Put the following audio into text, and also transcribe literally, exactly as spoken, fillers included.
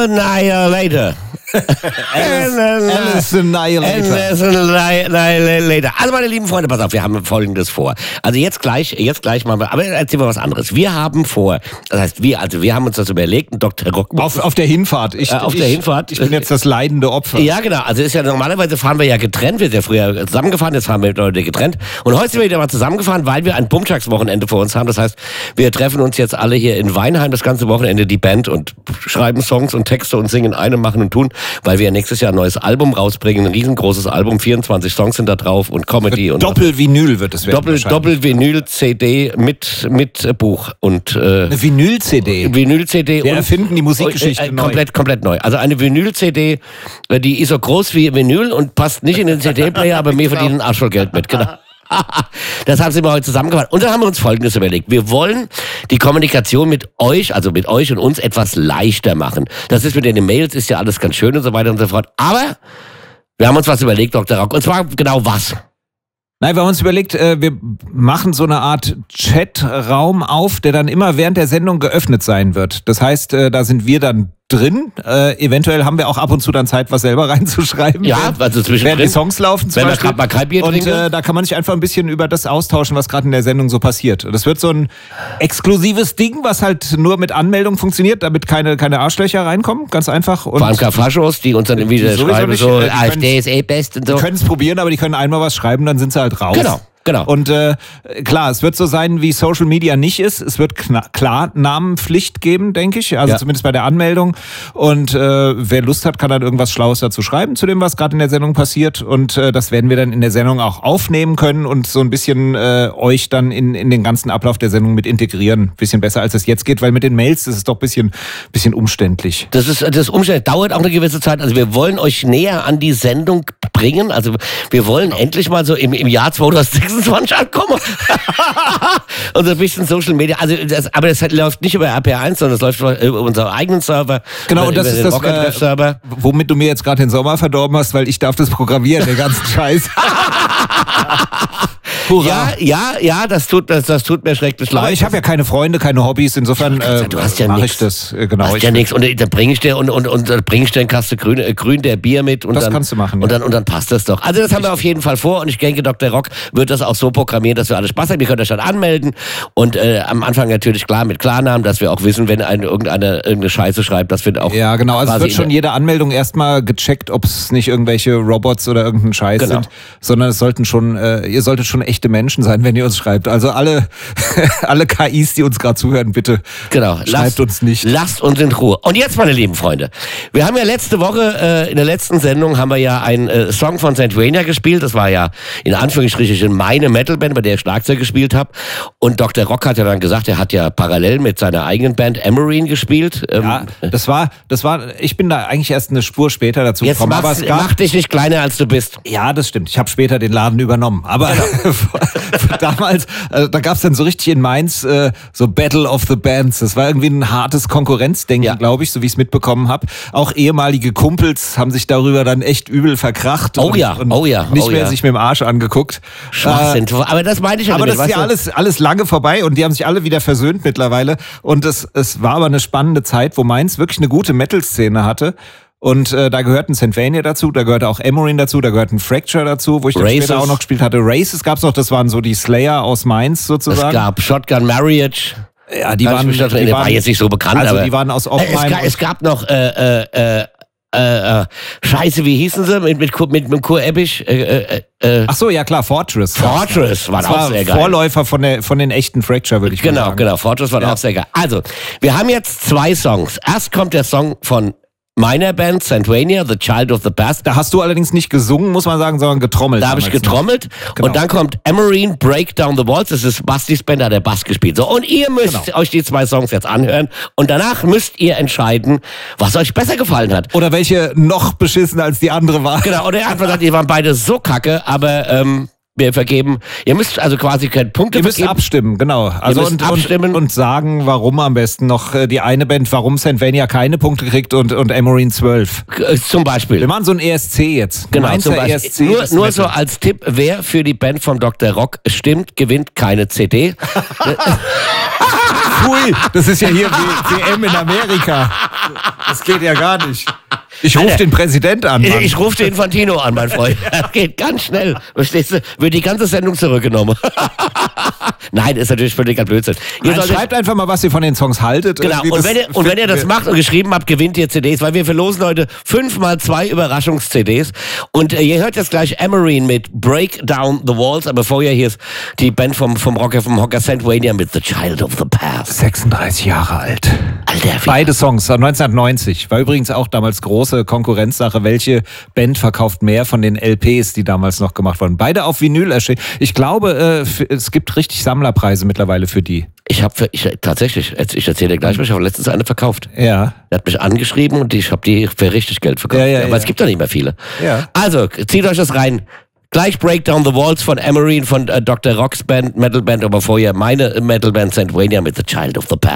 Annihilator. Alice Annihilator. Alice Annihilator. Also meine lieben Freunde, pass auf, wir haben Folgendes vor. Also jetzt gleich, jetzt gleich machen wir, aber erzählen wir was anderes. Wir haben vor, das heißt wir, also wir haben uns das überlegt, Doktor Rock. Auf, auf der Hinfahrt. Ich, äh, auf ich, der Hinfahrt. Ich bin jetzt das leidende Opfer. Ja, genau. Also ist ja normalerweise fahren wir ja getrennt. Wir sind ja früher zusammengefahren, jetzt fahren wir heute getrennt. Und heute sind wir wieder mal zusammengefahren, weil wir ein Bumtags-Wochenende vor uns haben. Das heißt, wir treffen uns jetzt alle hier in Weinheim das ganze Wochenende, die Band, und schreiben Songs und Texte und singen einem, machen und tun, weil wir nächstes Jahr ein neues Album rausbringen, ein riesengroßes Album, vierundzwanzig Songs sind da drauf und Comedy. Und Doppel-Vinyl wird es werden. Doppel, Doppel-Vinyl-C D mit, mit Buch. Und, äh, eine Vinyl-C D? Vinyl-C D. Wir und, erfinden die Musikgeschichte äh, äh, komplett, neu. Komplett neu. Also eine Vinyl-C D, die ist so groß wie Vinyl und passt nicht in den C D-Player, aber wir verdienen Arsch voll Geld mit. Genau. Das haben sie mal heute zusammengefasst. Und dann haben wir uns Folgendes überlegt. Wir wollen die Kommunikation mit euch, also mit euch und uns, etwas leichter machen. Das ist mit den Mails, ist ja alles ganz schön und so weiter und so fort. Aber wir haben uns was überlegt, Doktor Rock. Und zwar genau was? Nein, wir haben uns überlegt, wir machen so eine Art Chatraum auf, der dann immer während der Sendung geöffnet sein wird. Das heißt, da sind wir dann drin. Äh, eventuell haben wir auch ab und zu dann Zeit, was selber reinzuschreiben. Ja, also zwischendrin. Während die Songs laufen zum Wenn Beispiel. wir gerade mal kein Bier und trinken. äh, da kann man sich einfach ein bisschen über das austauschen, was gerade in der Sendung so passiert. Das wird so ein exklusives Ding, was halt nur mit Anmeldung funktioniert, damit keine, keine Arschlöcher reinkommen. Ganz einfach. Und vor allem Faschos, die uns dann wieder schreiben, nicht, so, äh, AfD ist eh best und so. Die können es probieren, aber die können einmal was schreiben, dann sind sie halt raus. Genau. Genau. Und äh, klar, es wird so sein, wie Social Media nicht ist. Es wird kna- klar Namenpflicht geben, denke ich. Also ja. Zumindest bei der Anmeldung. Und äh, wer Lust hat, kann dann irgendwas Schlaues dazu schreiben, zu dem, was gerade in der Sendung passiert. Und äh, das werden wir dann in der Sendung auch aufnehmen können und so ein bisschen äh, euch dann in, in den ganzen Ablauf der Sendung mit integrieren. Bisschen besser, als es jetzt geht, weil mit den Mails ist es doch ein bisschen, bisschen umständlich. Das ist das umständlich. Dauert auch eine gewisse Zeit. Also wir wollen euch näher an die Sendung bringen. Also wir wollen genau. endlich mal so im, im Jahr zweitausendsechsundzwanzig ankommen. Und so ein bisschen Social Media. Also das, aber das läuft nicht über R P eins, sondern es läuft über unseren eigenen Server. Genau, und das ist das, äh, womit du mir jetzt gerade den Sommer verdorben hast, weil ich darf das programmieren, den ganzen Scheiß. Hurra. Ja, ja, ja, das tut, das, das tut mir schrecklich leid. Aber ich habe ja keine Freunde, keine Hobbys, insofern äh, du hast ja mache nix. ich das. Äh, genau, du hast ich ja nichts. Und dann bringe ich dir und, und, und dann bring ich dir eine Kaste grün, äh, grün der Bier mit. Und das dann, kannst du machen. Und ja. dann, und dann passt das doch. Also das haben wir auf jeden Fall vor und ich denke, Doktor Rock wird das auch so programmieren, dass wir alle Spaß haben. Ihr könnt euch dann anmelden und äh, am Anfang natürlich klar mit Klarnamen, dass wir auch wissen, wenn ein, irgendeiner irgendeine Scheiße schreibt, dass wir auch... Ja, genau. Also es wird schon jede Anmeldung erstmal gecheckt, ob es nicht irgendwelche Robots oder irgendein Scheiß genau. sind, sondern es sollten schon, äh, ihr solltet schon echte Menschen sein, wenn ihr uns schreibt. Also alle, alle K Is, die uns gerade zuhören, bitte genau. schreibt lasst, uns nicht. Lasst uns in Ruhe. Und jetzt, meine lieben Freunde, wir haben ja letzte Woche, äh, in der letzten Sendung haben wir ja einen äh, Song von Saint Vania gespielt. Das war ja in Anführungsstrichen meine Metalband, bei der ich Schlagzeug gespielt habe. Und Doktor Rock hat ja dann gesagt, er hat ja parallel mit seiner eigenen Band Emerine gespielt. Ähm, ja, das war, das war, ich bin da eigentlich erst eine Spur später dazu jetzt gekommen. Aber es gab, mach dich nicht kleiner, als du bist. Ja, das stimmt. Ich habe später den Laden übernommen. Aber genau. damals, also, da gab es dann so richtig in Mainz äh, so Battle of the Bands. Das war irgendwie ein hartes Konkurrenzdenken, ja. glaube ich, so wie ich es mitbekommen habe. Auch ehemalige Kumpels haben sich darüber dann echt übel verkracht. Oh und, ja, und oh ja. Nicht oh mehr ja. sich mit dem Arsch angeguckt. Schwachsinn. Äh, aber das meine ich ja Aber nicht, das ist ja du? alles, alles lange vorbei und die haben sich alle wieder versöhnt mittlerweile. Und es, es war aber eine spannende Zeit, wo Mainz wirklich eine gute Metal-Szene hatte. Und äh, da gehörten Saint Vania dazu, da gehörte auch Emerine dazu, da gehörten Fracture dazu, wo ich dann Races. später auch noch gespielt hatte. Races gab's noch, das waren so die Slayer aus Mainz sozusagen. Es gab Shotgun Marriage. Ja, die waren, die die war waren jetzt nicht so bekannt, also aber die waren aus äh, es, gab, es gab noch äh, äh, äh, äh, Scheiße, wie hießen sie mit mit mit, mit Kur Ebbich? Äh, äh, Ach so, ja klar, Fortress. Fortress war das auch war sehr geil. Vorläufer von der von den echten Fracture, würde ich genau, mal sagen. Genau, genau, Fortress war ja. auch sehr geil. Also, wir haben jetzt zwei Songs. Erst kommt der Song von meiner Band, Saint Vania, The Child of the Past. Da hast du allerdings nicht gesungen, muss man sagen, sondern getrommelt. Da habe ich getrommelt. Genau. Und dann kommt Emerine, Break Down the Walls. Das ist Bastis Band, da hat der Bass gespielt. So, und ihr müsst genau. euch die zwei Songs jetzt anhören. Und danach müsst ihr entscheiden, was euch besser gefallen hat. Oder welche noch beschissener als die andere war. Genau, und er hat gesagt, die waren beide so kacke, aber ähm, wir vergeben, ihr müsst also quasi keine Punkte Ihr müsst vergeben. abstimmen, genau. Also ihr müsst und, abstimmen. Und, und sagen, warum am besten noch die eine Band, warum Saint Vania keine Punkte kriegt und, und Emerine zwölf. Zum Beispiel. Wir machen so ein E S C jetzt. Genau, zum Beispiel. E S C, nur nur so als Tipp, wer für die Band vom Doktor Rock stimmt, gewinnt keine C D. Pfui, das ist ja hier W M in Amerika. Das geht ja gar nicht. Ich rufe den Präsident an, Mann. Ich, ich rufe den Fantino an, mein Freund. Das geht ganz schnell. Verstehst du? Wird die ganze Sendung zurückgenommen. Nein, ist natürlich völliger Blödsinn. Ihr Nein, schreibt einfach mal, was ihr von den Songs haltet. Genau, und wenn, ihr, und wenn ihr das macht und geschrieben habt, gewinnt ihr C Ds, weil wir verlosen heute fünfmal zwei Überraschungs-C Ds. Und äh, ihr hört jetzt gleich Emerine mit Break Down the Walls, aber vorher hier ist die Band vom, vom Rocker, vom Hocker Sandwania mit The Child of the Past. sechsunddreißig Jahre alt. Alter, beide Songs, neunzehnhundertneunzig. War übrigens auch damals große Konkurrenzsache. Welche Band verkauft mehr von den L Ps, die damals noch gemacht wurden? Beide auf Vinyl erschienen. Ich glaube, äh, es gibt richtig Sammlerpreise mittlerweile für die. Ich habe ich, tatsächlich, ich erzähle dir gleich, ich habe letztens eine verkauft. Ja. Der hat mich angeschrieben und ich habe die für richtig Geld verkauft. Ja, ja, aber ja. es gibt doch nicht mehr viele. Ja. Also, zieht euch das rein. Gleich Break Down the Walls von Emerine, von äh, Doktor Rocks Band, Metalband, aber vorher meine Metalband Sandwania mit The Child of the Past.